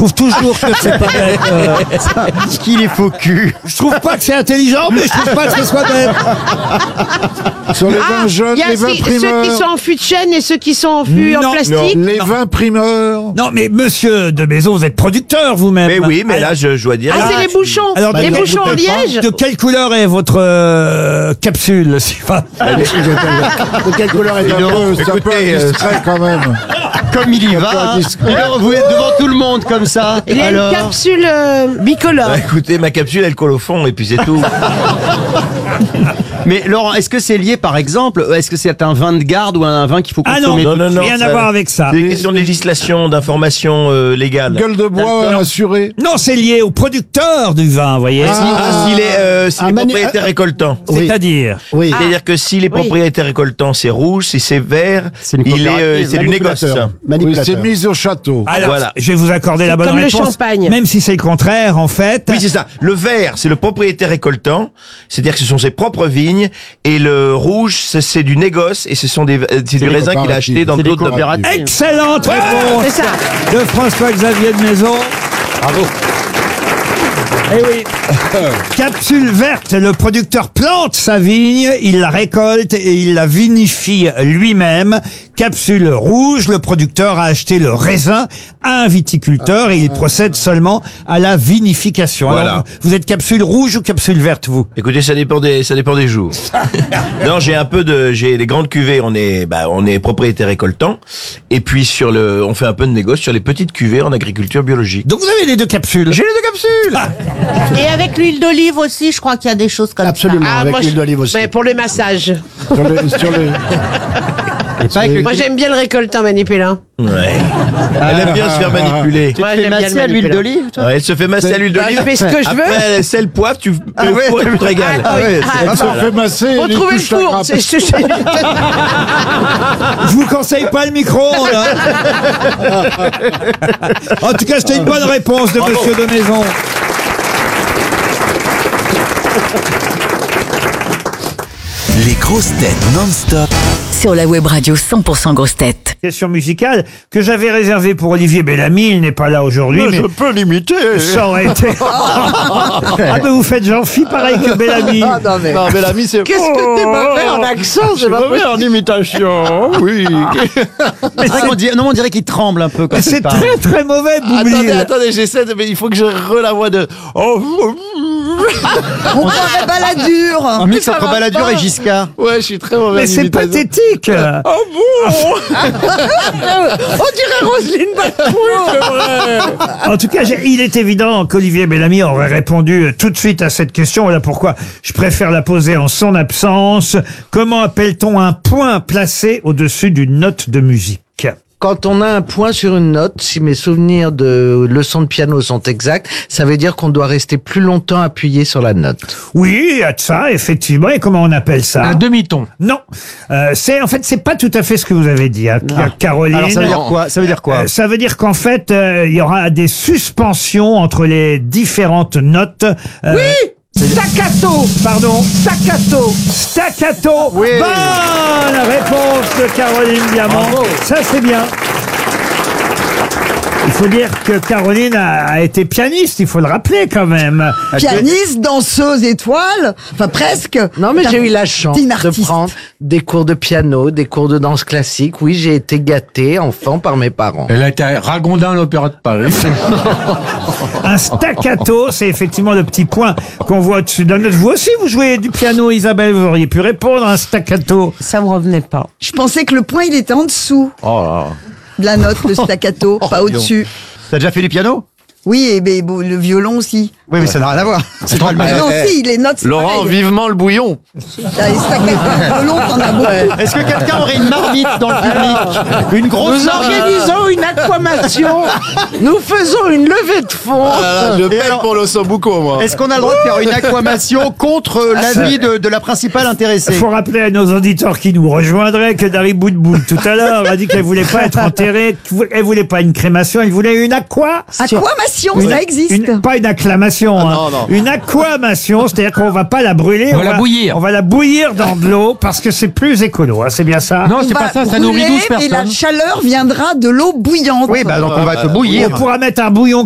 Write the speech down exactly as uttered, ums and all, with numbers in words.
trouve toujours que c'est pas bête. Euh, Qu'il est faux cul. je trouve pas que c'est intelligent, mais je trouve pas que ce soit bête. Sur les vins jeunes, Il y a les vins ceux, ceux qui primeurs. sont en fût de chêne et ceux qui sont en fût Non, en plastique. Les vins primeurs. Non, mais monsieur de Maison, vous êtes producteur vous-même. Mais oui, mais là, je, je dois dire. Ah, c'est les bouchons. Alors, les de- bouchons en de- liège. De quelle couleur est votre euh, capsule, Sylvain? De quelle couleur est un peu, c'est un peu écoutez, euh, indiscret quand même. Comme il y Un peu va. hein. indiscret. Et alors, vous êtes devant tout le monde comme ça. Il y a Alors, une capsule euh, bicolore. Bah, écoutez, ma capsule, elle colle au fond, et puis c'est tout. mais Laurent, est-ce que c'est lié par exemple? Est-ce que c'est un vin de garde ou un vin qu'il faut Ah consommer? non, Non, non, non, rien ça- à voir avec ça. C'est une question de législation, d'information euh, légale. Gueule de bois D'accord. assurée. Non, c'est lié au producteur du vin, vous voyez. Si- S'il est, euh, s'il un est manu- propriétaire récoltant. C'est-à-dire. Oui. C'est-à-dire que si les Oui. propriétaires récoltants, c'est rouge, si c'est vert, C'est une il est, euh, coopérative. c'est du négoce. Manipulateur. Oui, Manipulateur. c'est mis au château. Alors, Voilà. je vais vous accorder la bonne comme le réponse. champagne. Même si c'est le contraire, en fait. Oui, c'est ça. Le vert, c'est le propriétaire récoltant, c'est-à-dire que ce sont ses propres vignes, et le rouge, c'est c'est du négoce, et ce sont des, euh, c'est du des raisin qu'il a coopératives. acheté dans C'est des d'autres domaines. coopératives. Excellente C'est réponse ça. de François-Xavier de Maison. Bravo. Eh oui. Capsule verte, le producteur plante sa vigne, il la récolte et il la vinifie lui-même. Capsule rouge, le producteur a acheté le raisin à un viticulteur et il procède seulement à la vinification. Voilà. Alors, vous êtes capsule rouge ou capsule verte, vous? Écoutez, ça dépend des, ça dépend des jours. Non, j'ai un peu de, j'ai les grandes cuvées, on est, bah, on est propriétaire récoltant. Et puis sur le, on fait un peu de négoce sur les petites cuvées en agriculture biologique. Donc vous avez les deux capsules. J'ai les deux capsules! Et avec l'huile d'olive aussi, je crois qu'il y a des choses comme Absolument, Ah, avec moi, l'huile je- d'olive aussi. Mais pour le massage. Sur les, sur les- Et pas avec le Moi, j'aime bien le récoltant manipulin. Ouais. Elle aime bien se faire manipuler. Tu Moi, te fais j'aime bien masser le à l'huile manipulin. d'olive, toi? Ouais, elle se fait masser à l'huile Bah, d'olive. je fais ce que je veux. Après, sel, poivre, tu, Ah ouais. tu te régales. Ah oui. Ah, Elle se fait masser. Faut elle y trouver le touche la four. grappe. c'est- c'est- c'est- Je vous conseille pas le micro-ondes. hein. En tout cas, c'était une bonne réponse de Monsieur de Maison. Les grosses têtes non-stop. Sur la web radio cent pour cent grosses têtes. Question musicale que j'avais réservée pour Olivier Bellamy. Il n'est pas là aujourd'hui, mais peux l'imiter. ça aurait été. Ah, mais vous faites Jean-Phi pareil que Bellamy. non, mais... Non, mais l'ami, c'est. Qu'est-ce que t'es mauvais en accent, c'est pas possible. en imitation, oui. C'est vrai qu'on dirait- non, on dirait qu'il tremble un peu quand C'est il parle. très très mauvais, Boubli. Attendez, attendez, j'essaie de, mais il faut que je re la voix de. Oh, On dirait Balladur. Un mix entre Balladur et Giscard. ouais, je suis très mauvais. Mais c'est pathétique. Oh bon. On dirait Roselyne Bachelot. En tout cas, j'ai- il est évident qu'Olivier Bellamy aurait répondu tout de suite à cette question. Voilà pourquoi je préfère la poser en son absence. Comment appelle-t-on un point placé au-dessus d'une note de musique? Quand on a un point sur une note, si mes souvenirs de leçons de piano sont exacts, ça veut dire qu'on doit rester plus longtemps appuyé sur la note. Oui, il y a de ça, effectivement. Et comment on appelle ça? Un demi-ton. Non, euh, c'est en fait c'est pas tout à fait ce que vous avez dit, hein, Caroline. Alors ça veut dire quoi? Ça veut dire quoi? Euh, ça veut dire qu'en fait, euh, il y aura des suspensions entre les différentes notes. Euh, Oui. Staccato. Pardon. Staccato. Staccato. Oui. Bonne réponse de Caroline Diamant. Ça c'est bien. Il faut dire que Caroline a, a été pianiste, il faut le rappeler quand même. Pianiste, danseuse, étoile, enfin presque. Non, mais j'ai eu la chance Une de artiste. prendre des cours de piano, des cours de danse classique. Oui, j'ai été gâté enfant par mes parents. Elle a été à Ragondin à l'Opéra de Paris. Un staccato, c'est effectivement le petit point qu'on voit au-dessus de la note. Vous aussi, vous jouez du piano, Isabelle, vous auriez pu répondre un staccato. Ça me revenait pas. Je pensais que le point, il était en dessous de la note, le staccato, pas au-dessus. T'as déjà fait du piano? Oui, et ben, bon, le violon aussi. Oui, mais ça n'a rien à voir. C'est pas le Ah même. non, si, les notes, c'est Laurent, pareil. vivement le bouillon. T'as les staccato, le violon, t'en as beaucoup. Est-ce que quelqu'un aurait une marmite dans le public? Une grosse Nous marmite? organisons une aquamation. Nous faisons une levée de fonds. je paye alors- pour l'osso bucco, moi. Est-ce qu'on a le droit de faire une aquamation contre l'avis de, de la principale intéressée? Il faut rappeler à nos auditeurs qui nous rejoindraient que Dari Boudboul, tout à l'heure, a dit qu'elle voulait pas être enterrée, qu'elle voulait pas une crémation, elle voulait une aqua. Aquamation, Une- ça existe. une- pas une acclamation, hein. non, non. Une aquamation, c'est-à-dire qu'on va pas la brûler. On va la bouillir. On va la bouillir dans de l'eau parce que c'est plus écolo, hein, c'est bien ça? Non, On c'est va pas ça, ça nourrit brûler, douze Et la personnes. chaleur viendra de l'eau bouillante. Oui, bah donc on va te On bouillir. pourra mettre un bouillon